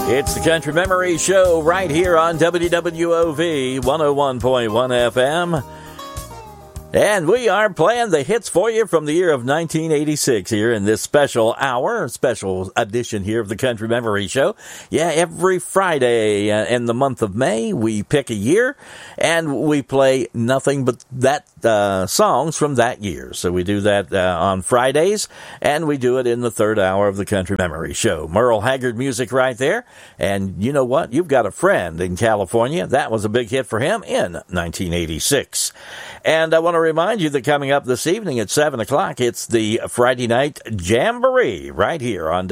It's the Country Memory Show right here on WWOV 101.1 FM. And we are playing the hits for you from the year of 1986 here in this special hour, special edition here of the Country Memory Show. Yeah, every Friday in the month of May, we pick a year and we play nothing but that songs from that year. So we do that on Fridays, and we do it in the third hour of the Country Memory Show. Merle Haggard music right there. And you know what? You've got a friend in California. That was a big hit for him in 1986. And I want to remind you that coming up this evening at 7 o'clock, it's the Friday Night Jamboree right here on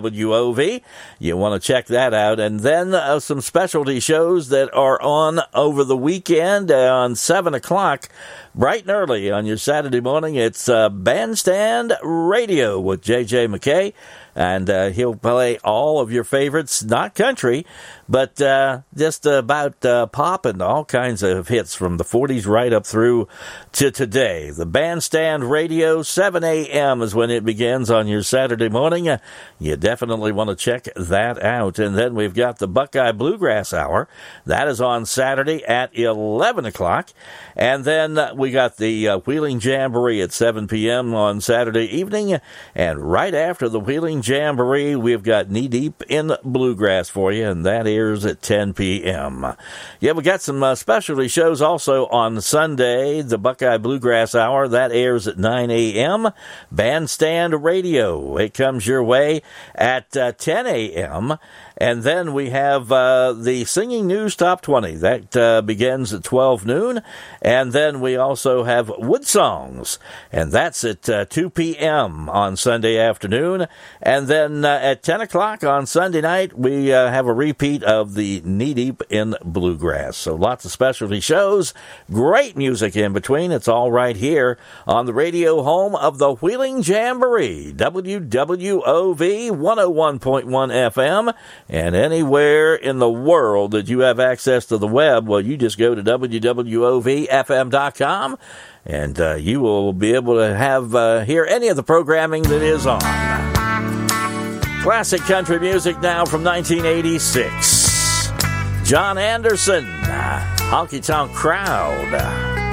WWOV. You want to check that out. And then some specialty shows that are on over the weekend on 7 o'clock. Bright and early on your Saturday morning, it's Bandstand Radio with J.J. McKay. And he'll play all of your favorites, not country, but just about pop and all kinds of hits from the 40s right up through to today. The Bandstand Radio, 7 a.m. is when it begins on your Saturday morning. You definitely want to check that out. And then we've got the Buckeye Bluegrass Hour. That is on Saturday at 11 o'clock. And then we got the Wheeling Jamboree at 7 p.m. on Saturday evening. And right after the Wheeling Jamboree, we've got Knee Deep in Bluegrass for you, and that airs at 10 p.m. Yeah, we got some specialty shows also on Sunday. The Buckeye Bluegrass Hour, that airs at 9 a.m. Bandstand Radio, it comes your way at 10 a.m. And then we have the Singing News Top 20. That begins at 12 noon. And then we also have Wood Songs. And that's at 2 p.m. on Sunday afternoon. And then at 10 o'clock on Sunday night, we have a repeat of the Knee Deep in Bluegrass. So lots of specialty shows. Great music in between. It's all right here on the radio home of the Wheeling Jamboree. WWOV 101.1 FM. And anywhere in the world that you have access to the web, well, you just go to WWOVFM.com, and you will be able to have hear any of the programming that is on. Classic country music now from 1986. John Anderson, Honky Tonk Crowd.